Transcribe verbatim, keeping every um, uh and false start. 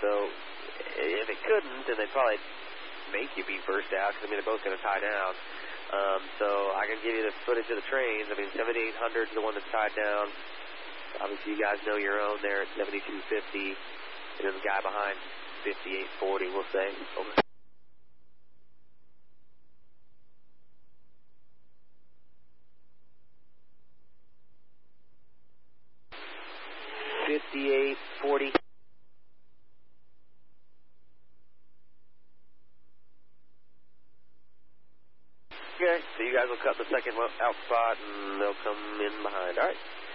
So if it couldn't, then they'd probably make you be first out, because, I mean, they're both going to tie down. Um, so I can give you the footage of the trains. I mean, seventy-eight hundred is the one that's tied down. Obviously, you guys know your own there at seventy-two fifty. And then the guy behind, fifty-eight forty, we'll say. Over. fifty-eight forty. Okay, so you guys will cut the second out spot, and they'll come in behind. All right.